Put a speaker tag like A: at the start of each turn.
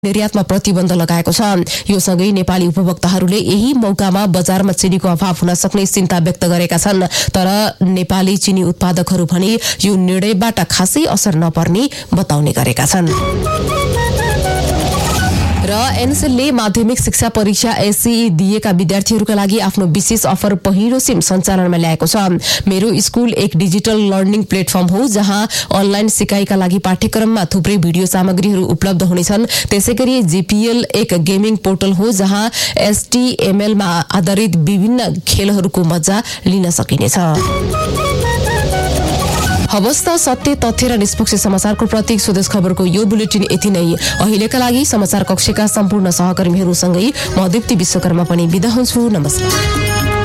A: निर्यातमा प्रतिबन्ध लगाएको छ। यो सँगै नेपाली उपभोक्ताहरूले यही मौकामा बजारमा चिनीको अभाव हुन सक्ने चिन्ता व्यक्त गरेका छन्। तर नेपाली चिनी उत्पादकहरू भने यो निर्णयबाट खासै असर नपर्ने बताउने गरेका छन्। र एनएसएलले माध्यमिक शिक्षा परीक्षा एससीई दिएका विद्यार्थीहरूका लागि आफ्नो विशेष अफर पहिलो सिम सञ्चालनमा ल्याएको छ। मेरो स्कुल एक डिजिटल लर्निङ प्लेटफर्म हो जहाँ अनलाइन सिकाइका लागि पाठ्यक्रममा थुप्रै भिडियो सामग्रीहरू उपलब्ध हुनेछन्। त्यसैगरी जीपीएल एक गेमिङ पोर्टल हो जहाँ एचटीएमएलमा आधारित विभिन्न खेलहरूको मजा लिन सकिनेछ। हवस् त सत्य तथ्य र निष्पक्ष समाचारको प्रतीक स्वदेश खबरको यो बुलेटिन यति नै। अहिलेका लागि समाचार कक्षका सम्पूर्ण सहकर्मीहरूसँगै म दीप्ति विश्वकर्मा पनि बिदा हुन्छु। नमस्कार।